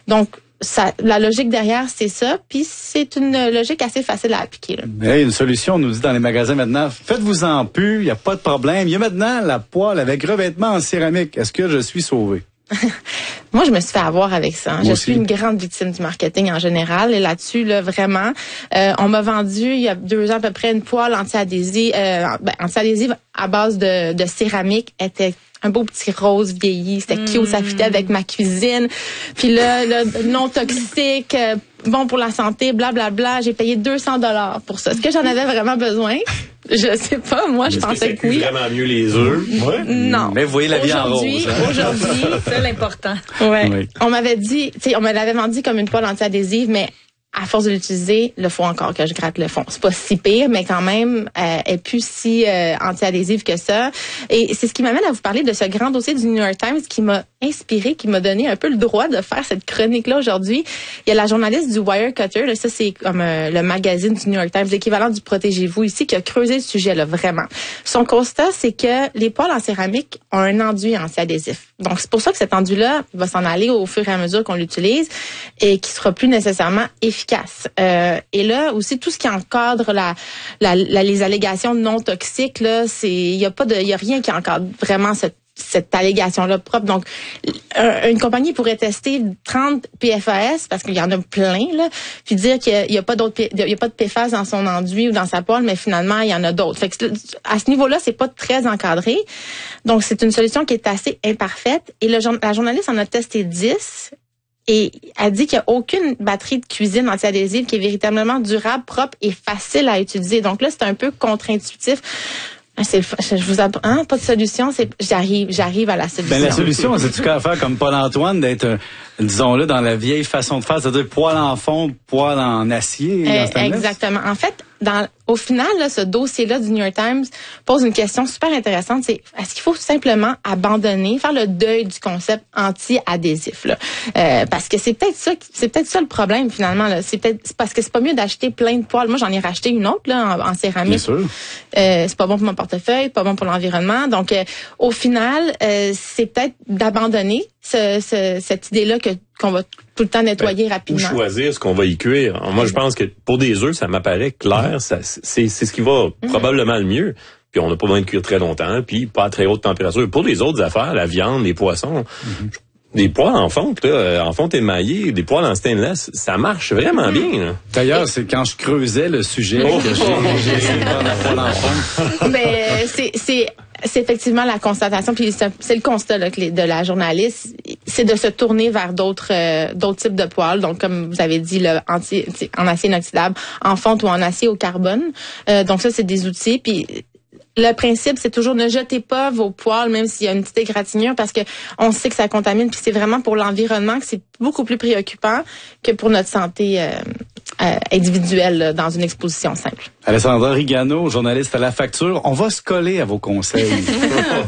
Donc, la logique derrière, c'est ça. Puis c'est une logique assez facile à appliquer. Là. Il y a une solution, on nous dit dans les magasins maintenant, faites-vous-en plus, il n'y a pas de problème. Il y a maintenant la poêle avec revêtement en céramique. Est-ce que je suis sauvé? Moi, je me suis fait avoir avec ça. Moi je aussi. suis une grande victime du marketing en général. Et là-dessus, là, vraiment, on m'a vendu il y a 2 ans à peu près une poêle anti-adhésive à base de céramique. Elle était un beau petit rose vieilli, c'était cute, ça fitait avec ma cuisine. Puis là, non toxique, bon pour la santé, blablabla. J'ai payé $200 pour ça. Est-ce que j'en avais vraiment besoin? Je sais pas, moi je pensais que oui. Vraiment mieux les œufs. Ouais. Non. Mais vous voyez la vie en rose. Aujourd'hui, c'est l'important. Ouais. Oui. On m'avait dit, tu sais, on me l'avait vendu comme une poêle anti-adhésive, mais à force de l'utiliser, il faut encore que je gratte le fond. C'est pas si pire, mais quand même, elle est plus si anti-adhésive que ça. Et c'est ce qui m'amène à vous parler de ce grand dossier du New York Times qui m'a inspiré, qui m'a donné un peu le droit de faire cette chronique-là aujourd'hui. Il y a la journaliste du Wirecutter, là, ça c'est comme le magazine du New York Times, l'équivalent du Protégez-vous ici, qui a creusé le sujet là vraiment. Son constat, c'est que les poêles en céramique ont un enduit anti-adhésif. Donc c'est pour ça que cet enduit-là va s'en aller au fur et à mesure qu'on l'utilise et qui sera plus nécessairement efficace. Et là aussi tout ce qui encadre les allégations non toxiques là, il y a rien qui encadre vraiment cette allégation-là propre. Donc, une compagnie pourrait tester 30 PFAS, parce qu'il y en a plein, là, puis dire qu'il n'y a pas de PFAS dans son enduit ou dans sa poêle, mais finalement, il y en a d'autres. Fait que à ce niveau-là, c'est pas très encadré. Donc, c'est une solution qui est assez imparfaite. Et la journaliste en a testé 10. Et elle dit qu'il n'y a aucune batterie de cuisine anti-adhésive qui est véritablement durable, propre et facile à utiliser. Donc là, c'est un peu contre-intuitif. Je vous apprends, pas de solution, j'arrive à la solution. Ben, la solution, c'est-tu qu'à faire comme Paul-Antoine, d'être, disons-le, dans la vieille façon de faire, c'est-à-dire poêle en fond, poêle en acier, en stainless? Exactement. En fait, au final, là, ce dossier-là du New York Times pose une question super intéressante, c'est est-ce qu'il faut simplement abandonner, faire le deuil du concept anti-adhésif, là? Parce que c'est peut-être ça le problème finalement, là. C'est parce que c'est pas mieux d'acheter plein de poêles. Moi, j'en ai racheté une autre là en céramique. Bien sûr. C'est pas bon pour mon portefeuille, pas bon pour l'environnement. Donc, au final, c'est peut-être d'abandonner cette idée-là qu'on va tout le temps nettoyer rapidement. Ou choisir ce qu'on va y cuire. Moi, je pense que pour des œufs, ça m'apparaît clair. C'est ce qui va probablement le mieux. Puis on n'a pas besoin de cuire très longtemps, puis pas à très haute température. Pour les autres affaires, la viande, les poissons, des poêles en fonte, là, en fonte émaillée, des poêles en stainless, ça marche vraiment bien. Là. D'ailleurs, c'est quand je creusais le sujet que j'ai essayé de prendre la poêle en fonte. Mais c'est effectivement la constatation, puis c'est le constat là, de la journaliste, c'est de se tourner vers d'autres types de poêles. Donc, comme vous avez dit, en acier inoxydable, en fonte ou en acier au carbone. Donc ça, c'est des outils. Puis le principe, c'est toujours ne jetez pas vos poêles, même s'il y a une petite égratignure, parce que on sait que ça contamine. Puis c'est vraiment pour l'environnement que c'est beaucoup plus préoccupant que pour notre santé individuelle là, dans une exposition simple. Alessandra Rigano, journaliste à La Facture, on va se coller à vos conseils.